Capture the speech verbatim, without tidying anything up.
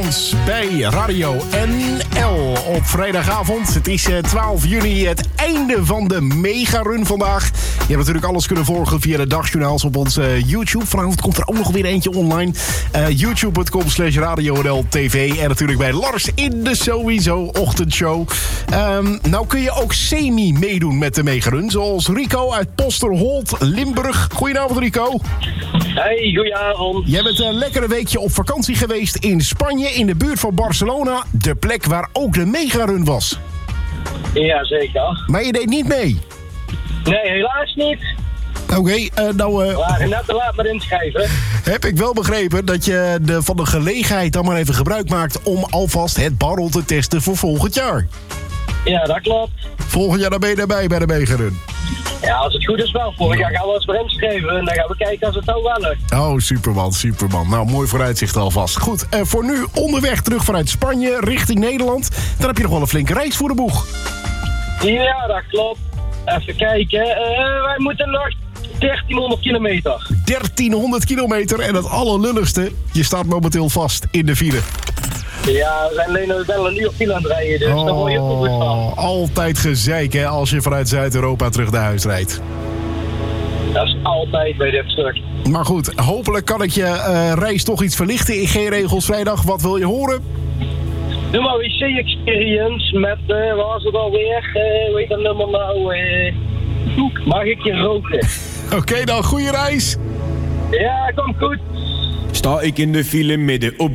ons bij Radio N L op vrijdagavond. Het is twaalf juni, het einde van de megarun vandaag. Je hebt natuurlijk alles kunnen volgen via de dagjournaals op ons uh, YouTube. Vanavond komt er ook nog weer eentje online. Uh, YouTube punt com slash Radio N L T V. En natuurlijk bij Lars in de Sowieso ochtendshow. Um, nou kun je ook semi meedoen met de megarun. Zoals Rico uit Posterholt, Limburg. Goedenavond, Rico. Hey, goedenavond. Jij bent een lekkere weekje op vakantie geweest in Spanje, in de buurt van Barcelona. De plek waar ook de megarun was. Ja, zeker. Maar je deed niet mee? Nee, helaas niet. Oké, okay, uh, nou... Uh, We waren net te laat met inschrijven. Heb ik wel begrepen dat je de, van de gelegenheid dan maar even gebruik maakt om alvast het barrel te testen voor volgend jaar. Ja, dat klopt. Volgend jaar dan ben je erbij bij de megarun. Ja, als het goed is wel. Vorig jaar gaan we eens voor inschrijven en dan gaan we kijken als het nou wel lukt. Oh, superman, superman. Nou, mooi vooruitzicht alvast. Goed, uh, voor nu onderweg terug vanuit Spanje richting Nederland. Dan heb je nog wel een flinke reis voor de boeg. Ja, dat klopt. Even kijken. Uh, wij moeten nog dertienhonderd kilometer. dertienhonderd kilometer en het allerlulligste. Je staat momenteel vast in de file. Ja, we zijn alleen wel een uur file aan het rijden, dus oh, daar word je ook goed van. Altijd gezeik, hè, als je vanuit Zuid-Europa terug naar huis rijdt. Dat is altijd bij dit stuk. Maar goed, hopelijk kan ik je uh, reis toch iets verlichten in G-regels vrijdag. Wat wil je horen? Doe maar W C-experience met, uh, waar was het alweer? Uh, weet dat nummer nou? Uh, mag ik je roken? Oké, okay, dan goede reis. Ja, komt goed. Sta ik in de file midden op